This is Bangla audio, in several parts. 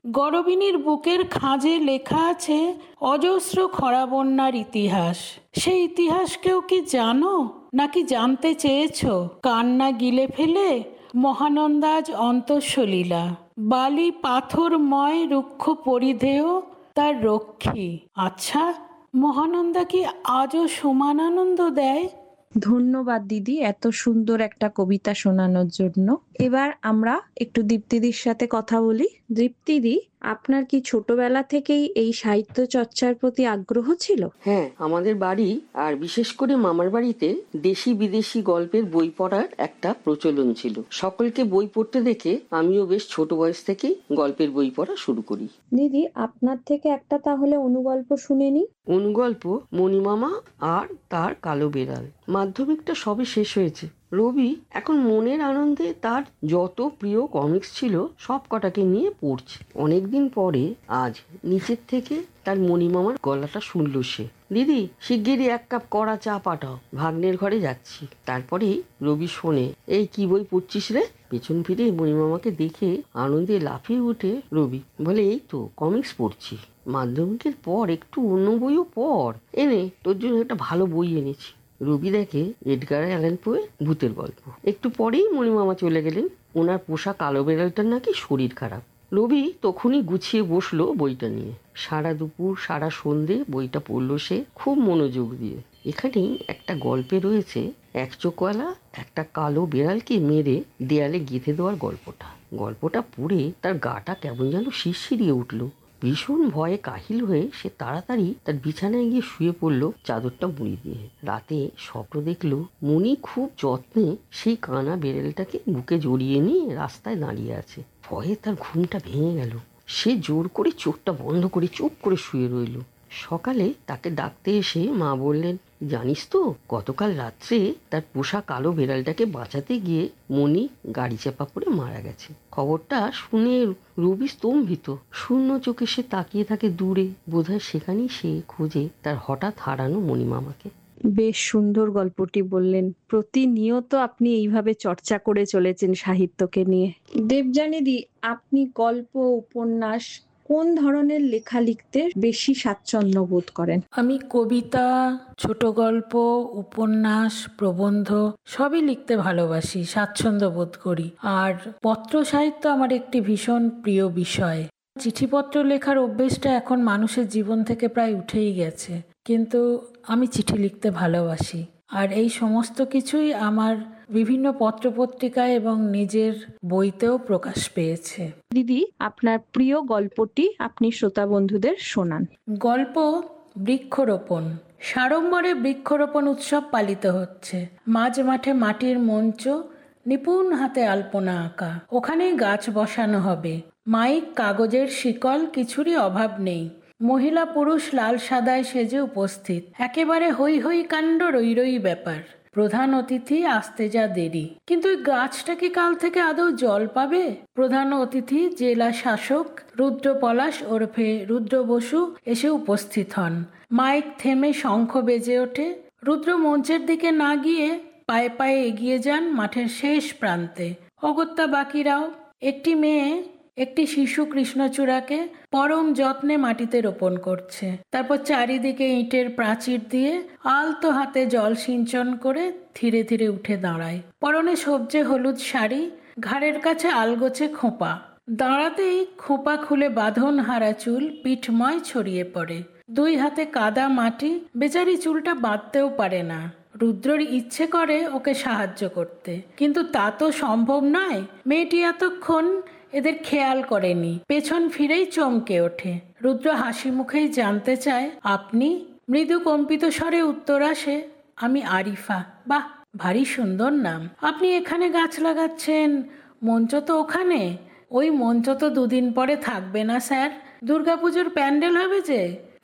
গরবিনীর বুকের খাঁজে লেখা আছে অজস্র খরা বন্যার ইতিহাস। সেই ইতিহাস কেউ কি জানো, নাকি জানতে চেয়েছো? কান্না গিলে ফেলে মহানন্দাজ অন্তঃসলীলা, বালি পাথরময় রুক্ষ পরিধেয় তার রক্ষী। আচ্ছা, মহানন্দা কি আজও সমান আনন্দ দেয়? ধন্যবাদ দিদি, এত সুন্দর একটা কবিতা শোনানোর জন্য। এবার আমরা একটু দীপ্তিদির সাথে কথা বলি। দীপ্তিদি, আপনার কি ছোটবেলা থেকেই এই সাহিত্য চর্চার প্রতি আগ্রহ ছিল? হ্যাঁ, আমাদের বাড়ি আর বিশেষ করে মামার বাড়িতে দেশি বিদেশি গল্পের বই পড়ার একটা প্রচলন ছিল। সকলকে বই পড়তে দেখে আমিও বেশ ছোট বয়স থেকেই গল্পের বই পড়া শুরু করি। দিদি, আপনার থেকে একটা তাহলে অনুগল্প শুনে নি। অনুগল্প মণিমামা আর তার কালো বেড়াল। মাধ্যমিকটা সবে শেষ হয়েছে। রবি এখন মনের আনন্দে তার যত প্রিয় কমিক্স ছিল সব কটাকে নিয়ে পড়ছে। অনেকদিন পরে আজ নিচের থেকে তার মণিমামার গলাটা শুনল সে। দিদি, শিগগিরই 1 কাপ কড়া চা পাঠাও, ভাগ্নের ঘরে যাচ্ছি। তারপরে রবি শোনে, এই কি বই পড়ছিস রে? পেছন ফিরে মণিমামাকে দেখে আনন্দে লাফিয়ে উঠে রবি, বলে, এই তো কমিক্স পড়ছি। মাধ্যমিকের পর একটু অন্য বইও পড়, এনে তোর জন্য একটা ভালো বই এনেছি। রবি দেখে এডগার অ্যালান পোয়ের ভূতের গল্প। একটু পরেই মণিমামা চলে গেলেন। ওনার পোষা কালো বেড়ালটার নাকি শরীর খারাপ। রবি তখনই গুছিয়ে বসলো বইটা নিয়ে। সারা দুপুর সারা সন্ধে বইটা পড়লো সে খুব মনোযোগ দিয়ে। এখানেই একটা গল্পে রয়েছে এক চোখওয়ালা একটা কালো বেড়ালকে মেরে দেয়ালে গেঁথে দেওয়ার গল্পটা। গল্পটা পড়ে তার গাটা কেমন যেন শিরশিরিয়ে উঠলো। ভীষণ ভয়ে কাহিল হয়ে সে তাড়াতাড়ি তার বিছানায় গিয়ে শুয়ে পড়লো চাদরটা মুড়ি দিয়ে। রাতে স্বপ্ন দেখলো মণি খুব যত্নে সেই কানা বেড়ালটাকে বুকে জড়িয়ে নিয়ে রাস্তায় দাঁড়িয়ে আছে। ভয়ে তার ঘুমটা ভেঙে গেল। সে জোর করে চোখটা বন্ধ করে চুপ করে শুয়ে রইল। সকালে তাকে ডাকতে এসে মা বললেন, জানিস তো গতকাল রাত্রে তার পোষা কালো বেড়ালটাকে বাঁচাতে গিয়ে মণি গাড়ি চাপা পড়ে মারা গেছে। খবরটা শুনে রবি স্তম্ভিত। শূন্য চোখে সে তাকিয়ে থাকে দূরে। বোধহয় সেখানেই সে খোঁজে তার হঠাৎ হারানো মণিমামাকে। বেশ সুন্দর গল্পটি বললেন। প্রতিনিয়ত আপনি এইভাবে চর্চা করে চলেছেন সাহিত্যকে নিয়ে। দেবযানীদি, আপনি গল্প, উপন্যাস কোন ধরনের লেখা লিখতে বেশি স্বাচ্ছন্দ্য বোধ করেন? আমি কবিতা, ছোট গল্প, উপন্যাস, প্রবন্ধ সবই লিখতে ভালোবাসি, স্বাচ্ছন্দ্য বোধ করি। আর পত্র সাহিত্য আমার একটি ভীষণ প্রিয় বিষয়। চিঠিপত্র লেখার অভ্যেসটা এখন মানুষের জীবন থেকে প্রায় উঠেই গেছে, কিন্তু আমি চিঠি লিখতে ভালোবাসি। আর এই সমস্ত কিছুই আমার বিভিন্ন পত্রপত্রিকায় এবং নিজের বইতেও প্রকাশ পেয়েছে। দিদি, আপনার প্রিয় গল্পটি আপনি শ্রোতা বন্ধুদের শোনান। গল্প বৃক্ষরোপণ। সাড়ম্বরে বৃক্ষরোপণ উৎসব পালিত হচ্ছে। মাঝ মাঠে মাটির মঞ্চ, নিপুণ হাতে আলপনা আঁকা। ওখানেই গাছ বসানো হবে। মাইক, কাগজের শিকল, কিছুরই অভাব নেই। মহিলা পুরুষ লাল সাদায় সেজে উপস্থিত। একেবারে হই হই কাণ্ড, রই রই ব্যাপার। প্রধান অতিথি আসতে যা দেরি, কিন্তু ওই গাছটা কি কাল থেকে আদৌ জল পাবে? প্রধান অতিথি জেলা শাসক রুদ্র পলাশ ওরফে রুদ্র বসু এসে উপস্থিত হন। মাইক থেমে শঙ্খ বেজে ওঠে। রুদ্র মঞ্চের দিকে না গিয়ে পায়ে পায়ে এগিয়ে যান মাঠের শেষ প্রান্তে। অগত্যা বাকিরাও। একটি মেয়ে একটি শিশু কৃষ্ণচূড়াকে পরম যত্নে মাটিতে রোপণ করছে। তারপর চারিদিকে ইটের প্রাচীর দিয়ে আলতো হাতে জল সিঞ্চন করে ধীরে ধীরে উঠে দাঁড়ায়। পরনে সবজে হলুদ শাড়ি, ঘাড়ের কাছে আলগোছে খোঁপা। দাঁড়াতেই খোঁপা খুলে বাঁধন হারা চুল পিঠময় ছড়িয়ে পড়ে। 2 হাতে কাদা মাটি। বেচারি চুলটা বাঁধতেও পারে না। রুদ্রর ইচ্ছে করে ওকে সাহায্য করতে, কিন্তু তা তো সম্ভব নয়। মেয়েটি এতক্ষণ এদের খেয়াল করেনি। পেছন ফিরেই চমকে ওঠে। রুদ্র হাসি মুখেই জানতে চায়, আপনি? মৃদু কম্পিত স্বরে উত্তর আসে, আমি আরিফা। বাহ, ভারী সুন্দর নাম। আপনি এখানে গাছ লাগাচ্ছেন? মঞ্চ তো ওখানে। ওই মঞ্চ তো 2 দিন পরে থাকবে না স্যার, দুর্গাপুজোর প্যান্ডেল হবে যে।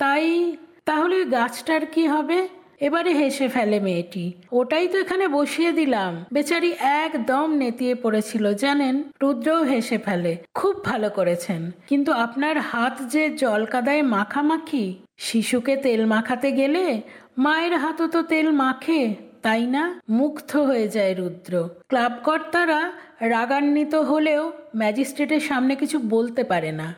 তাহলে ওই গাছটার কি হবে? এবারে হেসে ফেলে মেয়েটি। ওটাই তো এখানে বসিয়ে দিলাম। বেচারি একদম নেতিয়ে পড়েছিল জানেন। রুদ্রও হেসে ফেলে, খুব ভালো করেছেন, কিন্তু আপনার হাত যে জল কাদায় মাখামাখি। শিশুকে তেল মাখাতে গেলে মায়ের হাতও তো তেল মাখে, তাই না? মুগ্ধ হয়ে যায় রুদ্র। ক্লাব কর্তারা রাগান্বিত হলেও ম্যাজিস্ট্রেটের সামনে কিছু বলতে পারে না।